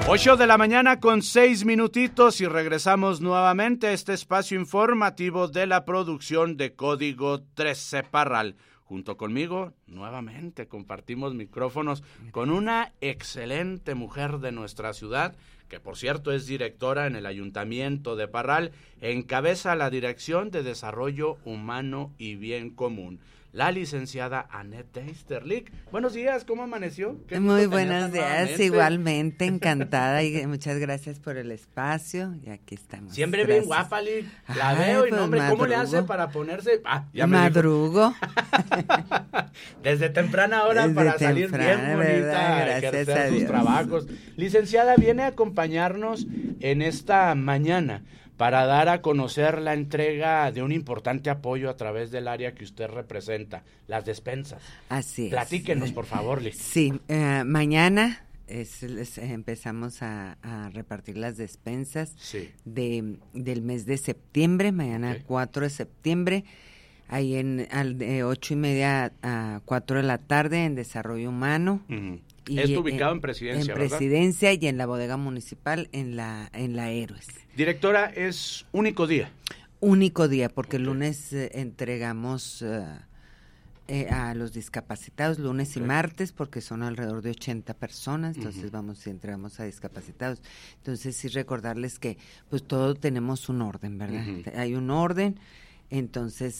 8 de la mañana con 6 minutitos y regresamos nuevamente a este espacio informativo de la producción de Código 13 Parral. Junto conmigo, nuevamente compartimos micrófonos con una excelente mujer de nuestra ciudad, que por cierto es directora en el Ayuntamiento de Parral, encabeza la Dirección de Desarrollo Humano y Bien Común, la licenciada Annette Easterlich. Buenos días, ¿cómo amaneció? Muy buenos días, igualmente, encantada y muchas gracias por el espacio y aquí estamos. Siempre bien guapa, Lick. La veo y no, hombre, ¿cómo le hace para ponerse? Ya madrugo. Desde temprana hora Desde para salir temprana, bien bonita, ¿verdad? a Gracias ejercer a sus Dios. trabajos. Licenciada, viene a acompañarnos en esta mañana para dar a conocer la entrega de un importante apoyo a través del área que usted representa, las despensas. Así es. Platíquenos, por favor, Lick. Sí, mañana empezamos a repartir las despensas del mes de septiembre, mañana 4 de septiembre, ahí de 8:30 a 4 de la tarde en Desarrollo Humano. Uh-huh. Esto ubicado en Presidencia, en ¿verdad? Presidencia y en la bodega municipal en la Héroes. Directora, ¿es único día? Único día, porque el lunes entregamos a los discapacitados, lunes y martes, porque son alrededor de 80 personas, entonces vamos y entregamos a discapacitados. Entonces sí recordarles que pues todo tenemos un orden, ¿verdad? Hay un orden. Entonces,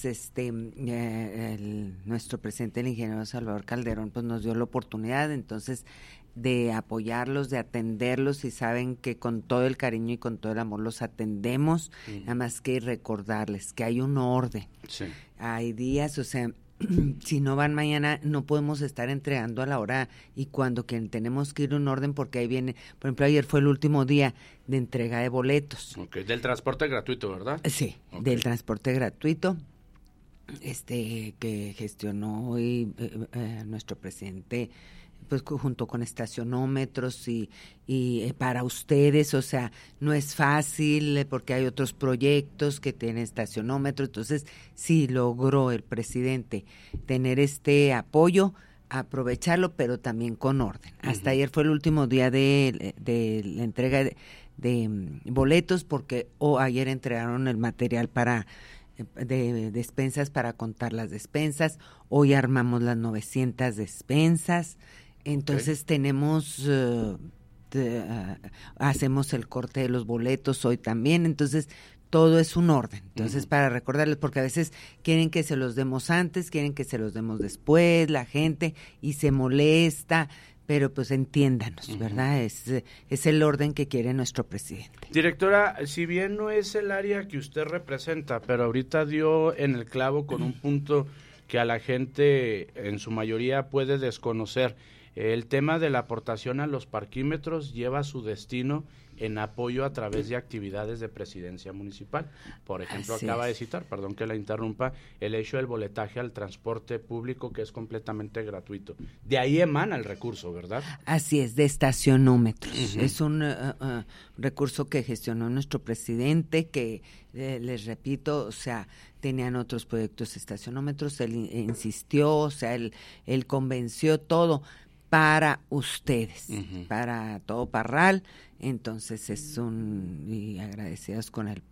nuestro presidente, el ingeniero Salvador Calderón, pues nos dio la oportunidad, entonces, de apoyarlos, de atenderlos, y saben que con todo el cariño y con todo el amor los atendemos, nada más que recordarles que hay un orden. Sí. Hay días, o sea, si no van mañana, no podemos estar entregando a la hora y cuando que tenemos que ir un orden, porque ahí viene, por ejemplo, ayer fue el último día de entrega de boletos. Okay. Del transporte gratuito, ¿verdad? Sí, del transporte gratuito, que gestionó hoy nuestro presidente, pues junto con estacionómetros y para ustedes, o sea, no es fácil porque hay otros proyectos que tienen estacionómetros, entonces sí logró el presidente tener este apoyo, aprovecharlo, pero también con orden. Hasta ayer fue el último día de la entrega de boletos, porque ayer entregaron el material de despensas para contar las despensas, hoy armamos las 900 despensas. Entonces tenemos, hacemos el corte de los boletos hoy también, entonces todo es un orden. Entonces para recordarles, porque a veces quieren que se los demos antes, quieren que se los demos después, la gente, y se molesta, pero pues entiéndanos, ¿verdad? Es el orden que quiere nuestro presidente. Directora, si bien no es el área que usted representa, pero ahorita dio en el clavo con un punto que a la gente en su mayoría puede desconocer. El tema de la aportación a los parquímetros lleva su destino en apoyo a través de actividades de presidencia municipal. Por ejemplo, acaba de citar, perdón que la interrumpa, el hecho del boletaje al transporte público, que es completamente gratuito. De ahí emana el recurso, ¿verdad? Así es, de estacionómetros. Es un recurso que gestionó nuestro presidente, que les repito, o sea, tenían otros proyectos de estacionómetros, él insistió, o sea, él convenció todo para ustedes, para todo Parral. Entonces y agradecidos con el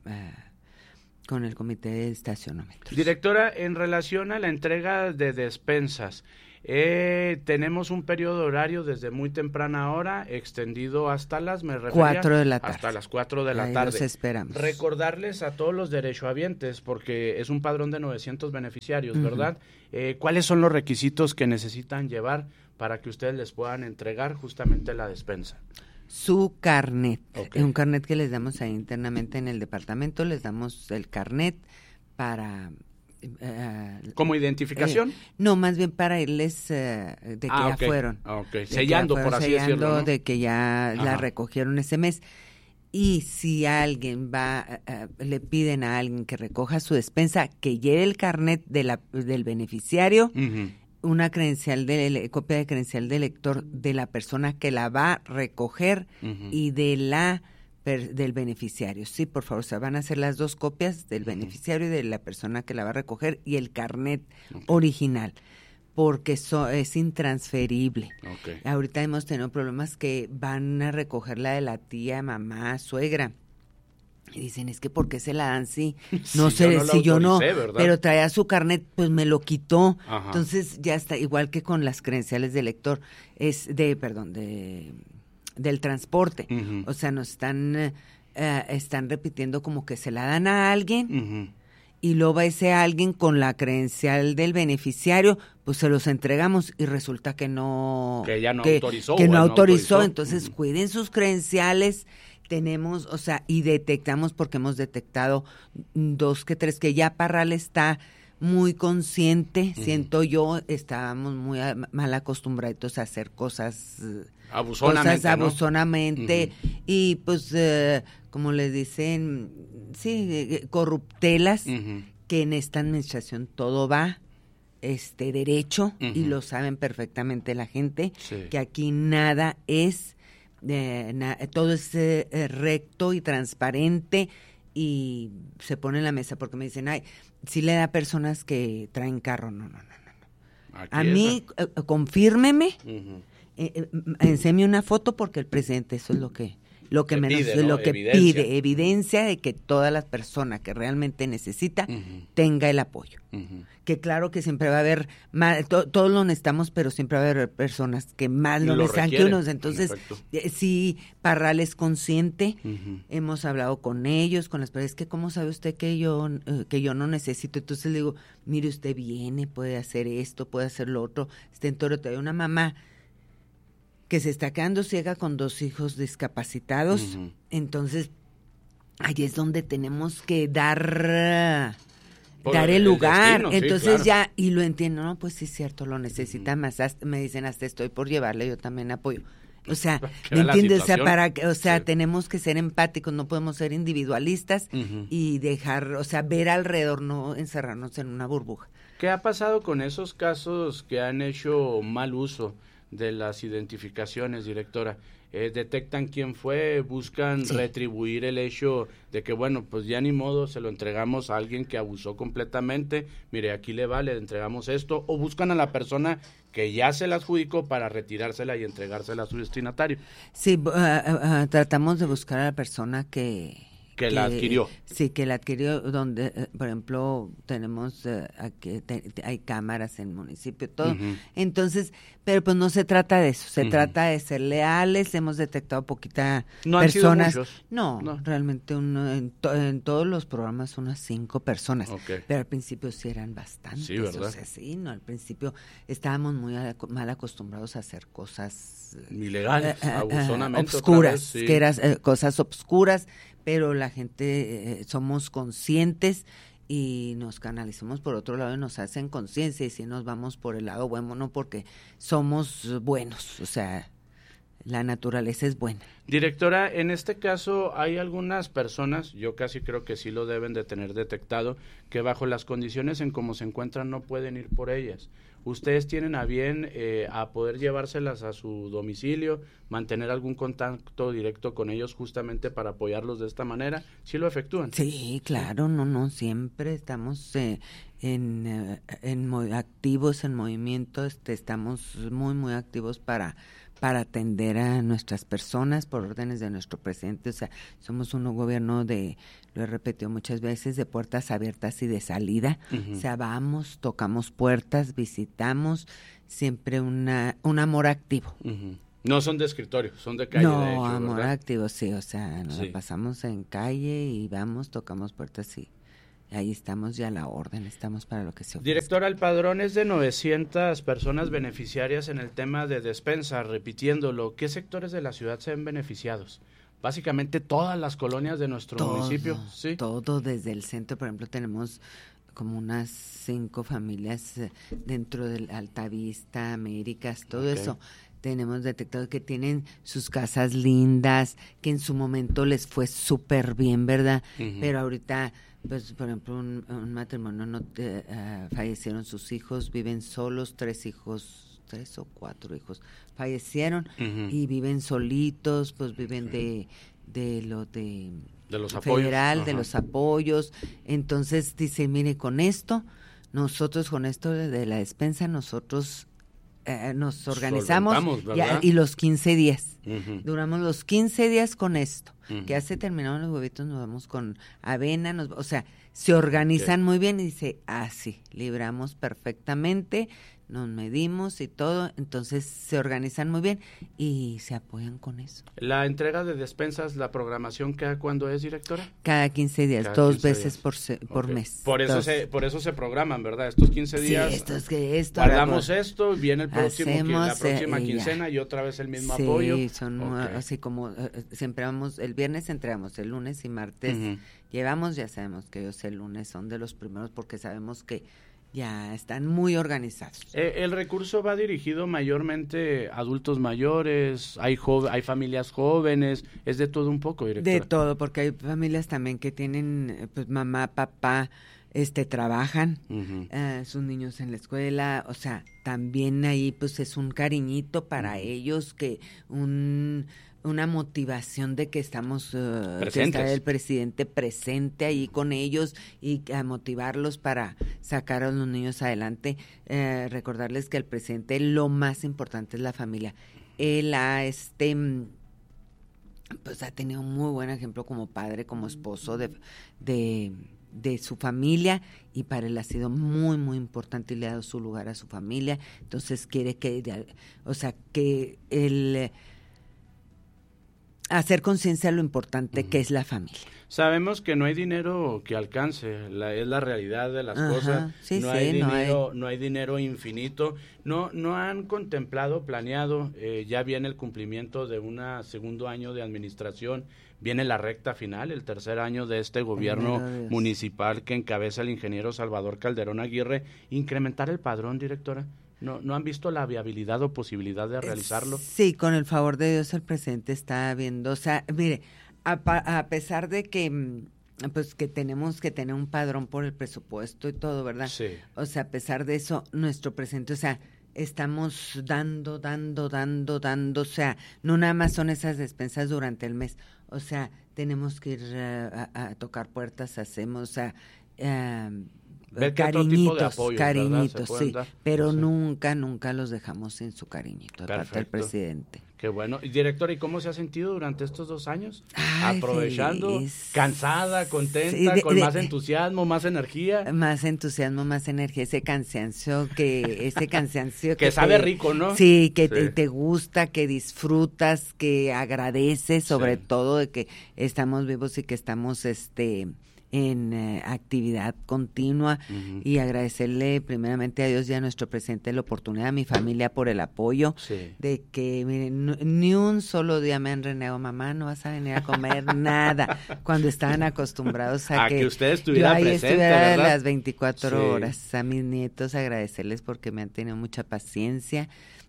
comité de estacionómetros. Directora, en relación a la entrega de despensas, tenemos un periodo horario desde muy temprana hora, extendido hasta las 4 de la tarde. Hasta las 4 de la Ahí tarde. Los esperamos. Recordarles a todos los derechohabientes, porque es un padrón de 900 beneficiarios, ¿verdad? ¿Cuáles son los requisitos que necesitan llevar para que ustedes les puedan entregar justamente la despensa? Su carnet, un carnet que les damos ahí internamente en el departamento, les damos el carnet para... ¿Como identificación? No, más bien para irles de que ya fueron. Sellando, por así decirlo, ¿no? De que ya la recogieron ese mes. Y si alguien le piden a alguien que recoja su despensa, que lleve el carnet del beneficiario, una copia de credencial de lector de la persona que la va a recoger y del beneficiario. Sí, por favor, se van a hacer las dos copias del beneficiario y de la persona que la va a recoger y el carnet original, porque es intransferible. Okay. Ahorita hemos tenido problemas que van a recoger la de la tía, mamá, suegra. Y dicen, es que ¿por qué se la dan si no sé, si yo no, pero traía su carnet, pues me lo quitó. Ajá. Entonces ya está, igual que con las credenciales de lector, del transporte. Uh-huh. O sea, nos están repitiendo como que se la dan a alguien, uh-huh, y luego va ese alguien con la credencial del beneficiario, pues se los entregamos y resulta que no... Que ya no autorizó. Que no autorizó. Entonces, uh-huh, cuiden sus credenciales. Tenemos, o sea, y detectamos, porque hemos detectado 2 que 3, que ya Parral está muy consciente, uh-huh, siento yo, estábamos muy mal acostumbrados a hacer cosas abusonamente, uh-huh, y pues, como les dicen, sí, corruptelas, uh-huh, que en esta administración todo va derecho, uh-huh, y lo saben perfectamente la gente, sí, que aquí nada es... todo es recto y transparente, y se pone en la mesa, porque me dicen, ay, sí le da a personas que traen carro. No. A mí, confírmeme, uh-huh, enséñeme una foto, porque el presidente eso es lo que menos pide, ¿no? Lo que pide, evidencia de que toda la persona que realmente necesita, uh-huh, tenga el apoyo. Uh-huh. Que claro que siempre va a haber, todos lo necesitamos, pero siempre va a haber personas que más lo necesitan que unos. Entonces, sí, Parral es consciente, uh-huh, hemos hablado con ellos, con las personas, es que ¿cómo sabe usted que yo no necesito? Entonces le digo, mire, usted viene, puede hacer esto, puede hacer lo otro. En Toro hay una mamá que se está quedando ciega con 2 hijos discapacitados, uh-huh, entonces ahí es donde tenemos que dar el lugar, destino, entonces sí, claro, ya, y lo entiendo, no, pues sí es cierto, lo necesita, uh-huh, más, me dicen, hasta estoy por llevarle, yo también apoyo, o sea, ¿me entiendes? O sea, sí, tenemos que ser empáticos, no podemos ser individualistas, uh-huh, y dejar, o sea, ver alrededor, no encerrarnos en una burbuja. ¿Qué ha pasado con esos casos que han hecho mal uso de las identificaciones, directora? Detectan quién fue, buscan, sí, retribuir el hecho de que, bueno, pues ya ni modo, se lo entregamos a alguien que abusó completamente, mire, aquí le entregamos esto, o buscan a la persona que ya se la adjudicó para retirársela y entregársela a su destinatario. Sí, tratamos de buscar a la persona que la adquirió. Sí, que la adquirió, donde, por ejemplo, tenemos, aquí hay cámaras en el municipio, todo. Uh-huh. Entonces, pero pues no se trata de eso, se, uh-huh, trata de ser leales, hemos detectado poquita ¿No personas. Han sido muchos? No, realmente en todos los programas unas 5 personas, okay, pero al principio sí eran bastantes. Sí, ¿verdad? O sea, sí, no, al principio estábamos muy mal acostumbrados a hacer cosas ilegales, abusonamente, obscuras, sí, que eran cosas obscuras, pero la gente somos conscientes y nos canalizamos por otro lado y nos hacen conciencia, y si nos vamos por el lado bueno, porque somos buenos, o sea, la naturaleza es buena. Directora, en este caso hay algunas personas, yo casi creo que sí lo deben de tener detectado, que bajo las condiciones en cómo se encuentran no pueden ir por ellas. ¿Ustedes tienen a bien a poder llevárselas a su domicilio, mantener algún contacto directo con ellos justamente para apoyarlos de esta manera? ¿Sí lo efectúan? Sí, claro, no, siempre estamos activos, en movimiento, estamos muy activos para atender a nuestras personas por órdenes de nuestro presidente. O sea, somos un gobierno lo he repetido muchas veces, de puertas abiertas y de salida. Uh-huh. O sea, vamos, tocamos puertas, visitamos, siempre un amor activo. Uh-huh. No son de escritorio, son de calle, de hecho, ¿verdad? Amor activo, sí, o sea, nos la pasamos en calle y vamos, tocamos puertas y ahí estamos ya a la orden, estamos para lo que se ofrece. Directora, el padrón es de 900 personas beneficiarias en el tema de despensa, repitiéndolo, ¿qué sectores de la ciudad se ven beneficiados? Básicamente todas las colonias de nuestro municipio. ¿Sí? Todo desde el centro, por ejemplo, tenemos como unas 5 familias dentro del Altavista, Américas, todo eso. Tenemos detectado que tienen sus casas lindas, que en su momento les fue súper bien, ¿verdad? Uh-huh. Pero ahorita, pues, por ejemplo, un matrimonio fallecieron sus hijos, viven solos, 3 o 4 hijos fallecieron, uh-huh, y viven solitos, pues viven de los apoyos, federal, de los apoyos. Entonces dice, mire, con esto nosotros con esto de la despensa, nosotros nos organizamos y los 15 días. Uh-huh. Duramos los 15 días con esto. Uh-huh. Que ya se terminaron los huevitos, nos vamos con avena, o sea, se organizan muy bien y dice, sí, libramos perfectamente, nos medimos y todo, entonces se organizan muy bien y se apoyan con eso. ¿La entrega de despensas, la programación cuándo es, directora? Cada 15 días, cada 2 veces por mes. Por eso se programan, ¿verdad? Estos 15 días. Sí, esto guardamos esto, viene el próximo la próxima quincena y otra vez el mismo apoyo. Sí, son así como siempre vamos, el viernes entregamos, el lunes y martes llevamos, ya sabemos que ellos el lunes son de los primeros porque sabemos que ya están muy organizados. ¿El recurso va dirigido mayormente a adultos mayores? ¿Hay familias jóvenes? ¿Es de todo un poco, directora? De todo, porque hay familias también que tienen, pues mamá, papá, trabajan, sus niños en la escuela, o sea, también ahí pues es un cariñito para ellos, que una motivación de que estamos, que está el presidente presente ahí con ellos y a motivarlos para sacar a los niños adelante. Recordarles que el presidente lo más importante es la familia. Él pues ha tenido un muy buen ejemplo como padre, como esposo de su familia, y para él ha sido muy, muy importante y le ha dado su lugar a su familia. Entonces quiere que él hacer conciencia de lo importante que es la familia. Sabemos que no hay dinero que alcance, es la realidad de las cosas. Sí, no hay dinero infinito. No han contemplado, planeado, ya viene el cumplimiento de un segundo año de administración, viene la recta final, el tercer año de este gobierno municipal que encabeza el ingeniero Salvador Calderón Aguirre. ¿Incrementar el padrón, directora? ¿No han visto la viabilidad o posibilidad de realizarlo? Sí, con el favor de Dios el presidente está viendo, o sea, mire, a pesar de que pues que tenemos que tener un padrón por el presupuesto y todo, ¿verdad? Sí. O sea, a pesar de eso, nuestro presidente, o sea, estamos dando, o sea, no nada más son esas despensas durante el mes, o sea, tenemos que ir a tocar puertas, hacemos, o sea, cariñitos, sí, pero nunca los dejamos sin su cariñito, aparte del presidente. Qué bueno. Y directora, ¿y cómo se ha sentido durante estos 2 años? Aprovechando, cansada, contenta, con más entusiasmo, más energía. Más entusiasmo, más energía, ese cansancio que que sabe rico, ¿no? Sí, que te gusta, que disfrutas, que agradeces, sobre todo de que estamos vivos y que estamos en actividad continua, y agradecerle primeramente a Dios y a nuestro presidente la oportunidad, a mi familia por el apoyo, de que miren, ni un solo día me han renegado, mamá, no vas a venir a comer nada, cuando estaban acostumbrados a que usted estuviera presente, ¿verdad? Las 24 horas. A mis nietos agradecerles porque me han tenido mucha paciencia,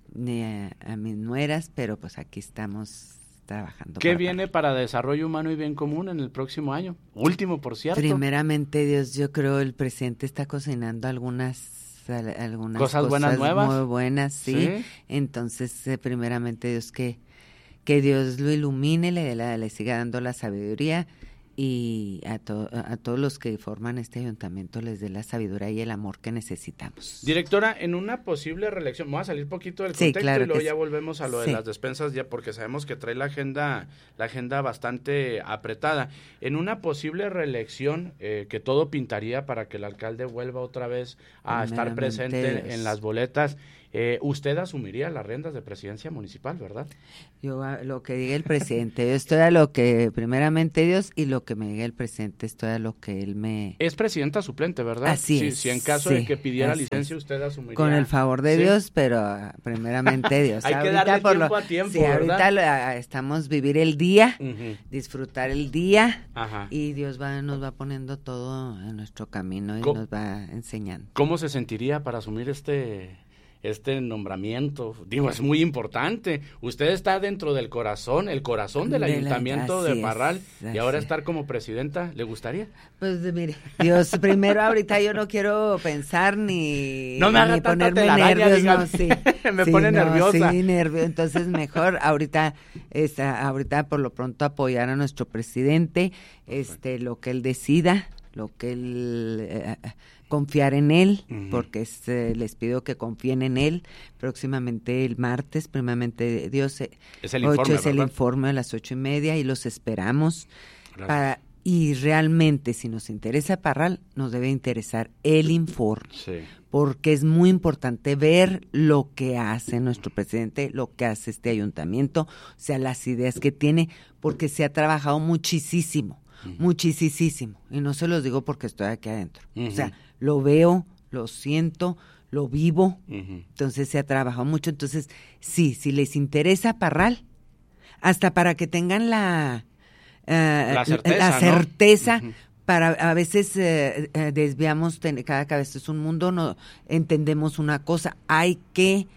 a mis nueras, pero pues aquí estamos trabajando. ¿Qué viene para desarrollo humano y bien común en el próximo año? Último, por cierto. Primeramente, Dios, yo creo el presidente está cocinando algunas cosas buenas, nuevas. Muy buenas, sí. Entonces, primeramente, Dios, que Dios lo ilumine, le siga dando la sabiduría, y a todos los que forman este ayuntamiento les dé la sabiduría y el amor que necesitamos. Directora, en una posible reelección, vamos a salir poquito del contexto, claro, y luego ya volvemos a lo de las despensas, ya porque sabemos que trae la agenda bastante apretada. En una posible reelección, que todo pintaría para que el alcalde vuelva otra vez a estar presente en las boletas, usted asumiría las riendas de presidencia municipal, ¿verdad? Yo a lo que diga el presidente, yo estoy a lo que primeramente Dios, y lo que me diga el presidente, estoy a lo que él me... Es presidenta suplente, ¿verdad? Así es. Si en caso de que pidiera licencia, usted asumiría. Con el favor de Dios, pero primeramente Dios. Hay que darle tiempo a tiempo, sí, ¿verdad? Ahorita estamos vivir el día, disfrutar el día, y Dios nos va poniendo todo en nuestro camino y nos va enseñando. ¿Cómo se sentiría para asumir este nombramiento? Digo, es muy importante. Usted está dentro del corazón, el corazón del ayuntamiento de Parral, y ahora estar como presidenta, ¿le gustaría? Pues mire, Dios, primero ahorita yo no quiero pensar ni ponerme nervios, me pone nerviosa. Sí, entonces mejor ahorita por lo pronto apoyar a nuestro presidente, lo que él decida, confiar en él, porque les pido que confíen en él. Próximamente el martes, primeramente Dios, es el informe, es el informe a las 8:30 y los esperamos. Y realmente, si nos interesa Parral, nos debe interesar el informe, porque es muy importante ver lo que hace nuestro presidente, lo que hace este ayuntamiento, o sea, las ideas que tiene, porque se ha trabajado muchísimo, y no se los digo porque estoy aquí adentro, o sea, lo veo, lo siento, lo vivo, entonces se ha trabajado mucho. Entonces si les interesa Parral, hasta para que tengan la certeza, ¿no? Para a veces desviamos, cada cabeza es un mundo, no entendemos una cosa, hay que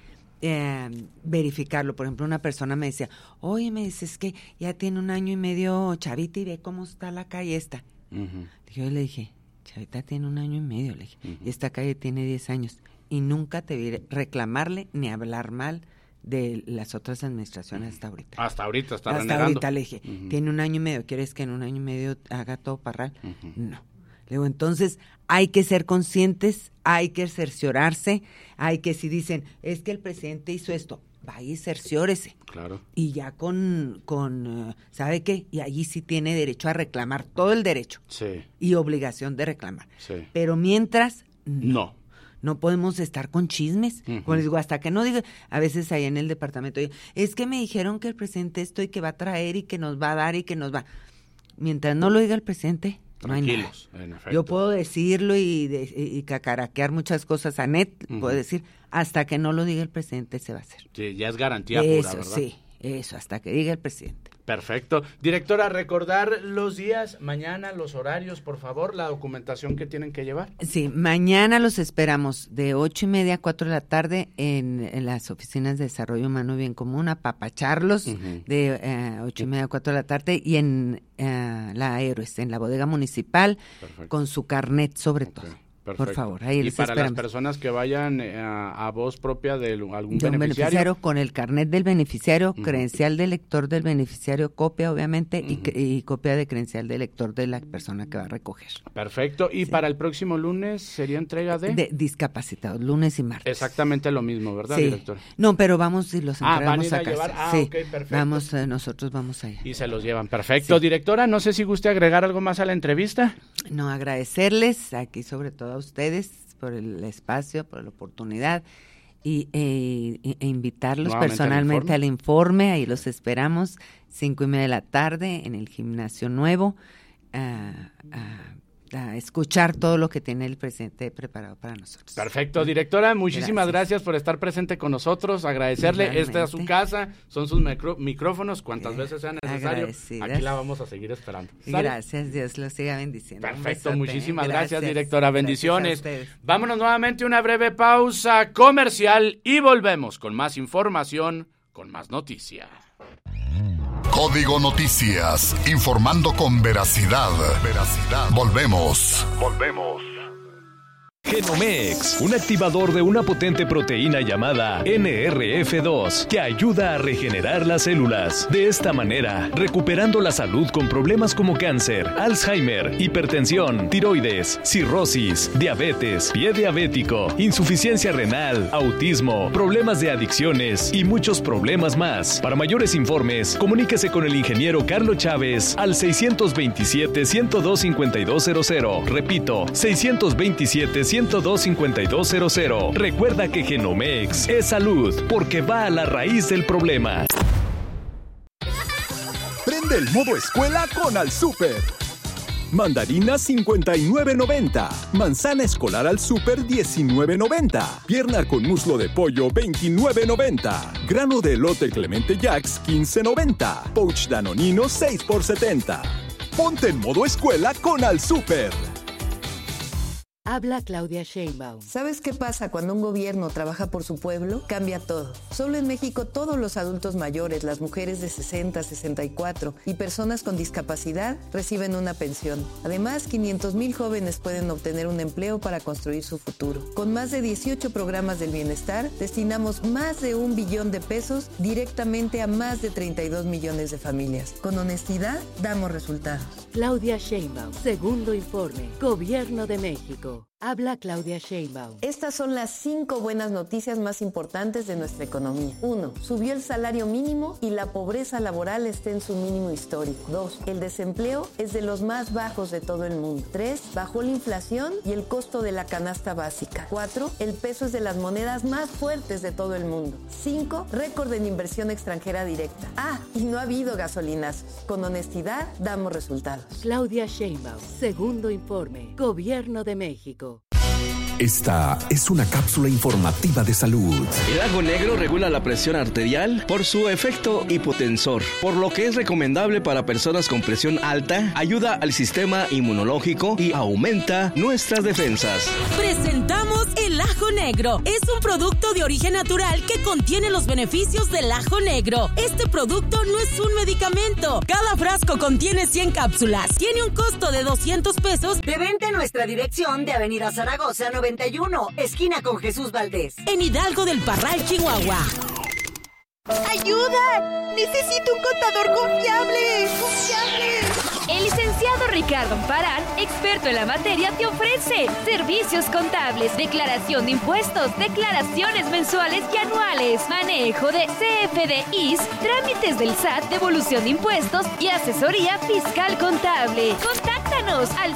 verificarlo. Por ejemplo, una persona me decía, oye, me dices que ya tiene 1 año y medio Chavita y ve cómo está la calle esta. Yo le dije, Chavita tiene 1 año y medio, le dije, y esta calle tiene 10 años, y nunca te vi reclamarle ni hablar mal de las otras administraciones hasta ahorita. Hasta ahorita está renegando. Hasta ahorita le dije, tiene 1 año y medio, ¿quieres que en 1 año y medio haga todo Parral? No. Le digo, entonces hay que ser conscientes, hay que cerciorarse, hay que, si dicen, es que el presidente hizo esto, vaya y cerciórese. Claro. Y ya con ¿sabe qué? Y allí sí tiene derecho a reclamar, todo el derecho. Sí. Y obligación de reclamar. Sí. Pero mientras, no. No podemos estar con chismes. Como les digo, hasta que no diga, a veces ahí en el departamento, es que me dijeron que el presidente esto y que va a traer y que nos va a dar y que nos va. Mientras no lo diga el presidente, tranquilos, no hay nada. Yo puedo decirlo y cacaraquear muchas cosas a net, puedo decir, hasta que no lo diga el presidente se va a hacer. Sí, ya es garantía pura, ¿verdad? Sí, eso, hasta que diga el presidente. Perfecto. Directora, recordar los días, mañana, los horarios, por favor, la documentación que tienen que llevar. Sí, mañana los esperamos de 8:30 a 4 de la tarde en las oficinas de Desarrollo Humano y Bien Común, apapacharlos de 8:30 a 4 de la tarde y en la Héroes, en la bodega municipal. Perfecto. Con su carnet sobre todo. Perfecto. Por favor, ahí les esperamos. Y para las personas que vayan a voz propia de algún beneficiario, con el carnet del beneficiario, credencial de lector del beneficiario, copia obviamente, y copia de credencial de lector de la persona que va a recoger. Perfecto. Y para el próximo lunes sería entrega de discapacitados, lunes y martes. Exactamente lo mismo, ¿verdad, director? No, pero vamos y los entregamos van a llevar. Sí, okay, perfecto. Nosotros vamos allá. Y se los llevan. Perfecto. Sí. Directora, no sé si guste agregar algo más a la entrevista. No, agradecerles aquí sobre todo a ustedes por el espacio, por la oportunidad e invitarlos nuevamente personalmente al informe. Ahí los esperamos 5:30 de la tarde en el Gimnasio Nuevo a escuchar todo lo que tiene el presidente preparado para nosotros. Perfecto, directora, muchísimas gracias por estar presente con nosotros, agradecerle. Realmente. Esta es su casa, son sus micrófonos, cuantas veces sea necesario, aquí la vamos a seguir esperando. ¿Sale? Gracias, Dios los siga bendiciendo. Perfecto, muchísimas gracias, directora, bendiciones. Vámonos nuevamente a una breve pausa comercial y volvemos con más información, con más noticia. Código Noticias, informando con veracidad. Volvemos. Genomex, un activador de una potente proteína llamada NRF2 que ayuda a regenerar las células. De esta manera, recuperando la salud con problemas como cáncer, Alzheimer, hipertensión, tiroides, cirrosis, diabetes, pie diabético, insuficiencia renal, autismo, problemas de adicciones y muchos problemas más. Para mayores informes, comuníquese con el ingeniero Carlos Chávez al 627-102-5200. Repito, 627-102-5200. Recuerda que Genomex es salud porque va a la raíz del problema. Prende el modo escuela con Al Súper. Mandarina 59.90. Manzana escolar Al Súper 19.90. Pierna con muslo de pollo 29.90. Grano de elote Clemente Jacks 15.90. Pouch Danonino 6 por 70. Ponte en modo escuela con Al Súper. Habla Claudia Sheinbaum. ¿Sabes qué pasa cuando un gobierno trabaja por su pueblo? Cambia todo. Solo en México todos los adultos mayores, las mujeres de 60, 64 y personas con discapacidad reciben una pensión. Además, 500,000 jóvenes pueden obtener un empleo para construir su futuro. Con más de 18 programas del bienestar, destinamos más de 1 billón de pesos directamente a más de 32 millones de familias. Con honestidad, damos resultados. Claudia Sheinbaum, segundo informe, Gobierno de México. Habla Claudia Sheinbaum. Estas son las 5 buenas noticias más importantes de nuestra economía. 1. Subió el salario mínimo y la pobreza laboral está en su mínimo histórico. 2. El desempleo es de los más bajos de todo el mundo. 3. Bajó la inflación y el costo de la canasta básica. 4. El peso es de las monedas más fuertes de todo el mundo. 5. Récord en inversión extranjera directa. Y no ha habido gasolinazos. Con honestidad, damos resultados. Claudia Sheinbaum, segundo informe, Gobierno de México. Esta es una cápsula informativa de salud. El ajo negro regula la presión arterial por su efecto hipotensor, por lo que es recomendable para personas con presión alta, ayuda al sistema inmunológico y aumenta nuestras defensas. Presentamos el ajo negro. Es un producto de origen natural que contiene los beneficios del ajo negro. Este producto no es un medicamento. Cada frasco contiene 100 cápsulas. Tiene un costo de 200 pesos. De venta en nuestra dirección de Avenida Zaragoza 91, esquina con Jesús Valdés. En Hidalgo del Parral, Chihuahua. ¡Ayuda! ¡Necesito un contador confiable! El licenciado Ricardo Amparán, experto en la materia, te ofrece servicios contables, declaración de impuestos, declaraciones mensuales y anuales, manejo de CFDIs, trámites del SAT, devolución de impuestos y asesoría fiscal contable. Contáctanos al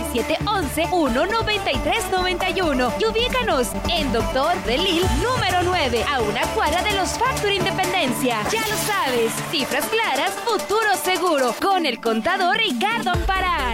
627-11-19391 y ubícanos en Doctor Delil número 9, a una cuadra de los Factory Independencia. Ya lo sabes, cifras claras, futuro seguro, con el contador Ricardo Amparán.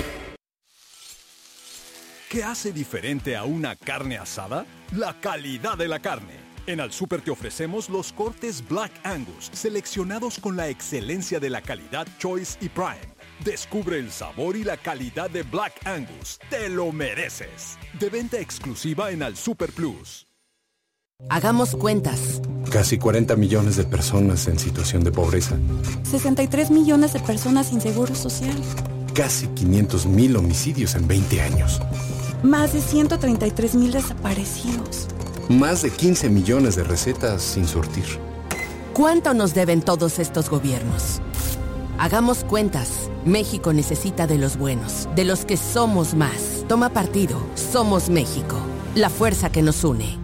¿Qué hace diferente a una carne asada? La calidad de la carne. En Al Súper te ofrecemos los cortes Black Angus, seleccionados con la excelencia de la calidad Choice y Prime. Descubre el sabor y la calidad de Black Angus. ¡Te lo mereces! De venta exclusiva en Al Súper Plus. Hagamos cuentas. Casi 40 millones de personas en situación de pobreza. 63 millones de personas sin seguro social. Casi 500,000 homicidios en 20 años. Más de 133,000 desaparecidos. Más de 15 millones de recetas sin surtir. ¿Cuánto nos deben todos estos gobiernos? Hagamos cuentas. México necesita de los buenos, de los que somos más. Toma partido. Somos México. La fuerza que nos une.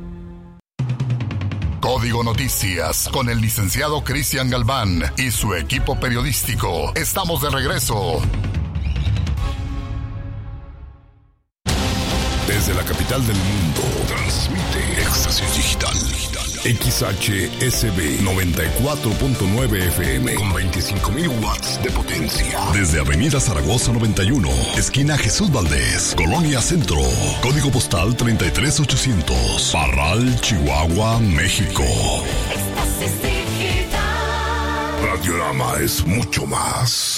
Código Noticias con el licenciado Cristian Galván y su equipo periodístico. Estamos de regreso. Desde la capital del mundo, transmite Éxtasis Digital. XHSB 94.9 FM con 25,000 watts de potencia. Desde Avenida Zaragoza 91, esquina Jesús Valdés, Colonia Centro. Código postal 33800. Parral, Chihuahua, México. Éxtasis Digital. Radiorama es mucho más.